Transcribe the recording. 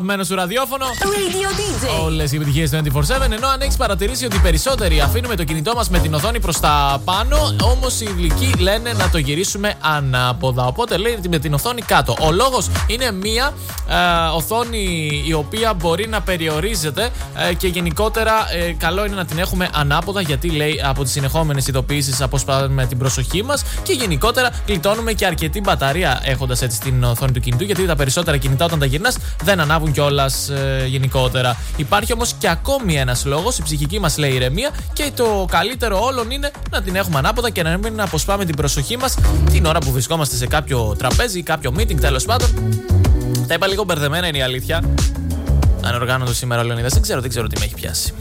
Μένω στο ραδιόφωνο. Radio DJ. Όλες οι επιτυχίες του 24/7. Ενώ αν έχεις παρατηρήσει ότι οι περισσότεροι αφήνουμε το κινητό μας με την οθόνη προς τα πάνω, όμως οι ειδικοί λένε να το γυρίσουμε ανάποδα. Οπότε λέει με την οθόνη κάτω. Ο λόγος είναι μία οθόνη η οποία μπορεί να περιορίζεται και γενικότερα καλό είναι να την έχουμε ανάποδα, γιατί λέει από τις συνεχόμενες ειδοποιήσεις αποσπάμε την προσοχή μας και γενικότερα γλιτώνουμε και αρκετή μπαταρία έχοντας έτσι την οθόνη του κινητού, γιατί τα περισσότερα κινητά όταν τα γυρνάς δεν ανάβουν κιόλας γενικότερα. Υπάρχει όμως και ακόμη ένας λόγος, η ψυχική μας λέει ηρεμία, και το καλύτερο όλων είναι να την έχουμε ανάποδα και να μην αποσπάμε την προσοχή μας την ώρα που βρισκόμαστε σε κάποιο τραπέζι ή κάποιο meeting, τέλος πάντων. Τα είπα λίγο μπερδεμένα, είναι η αλήθεια. Ανοργάνωτο σήμερα ο Λεωνίδας, δεν ξέρω τι με έχει πιάσει.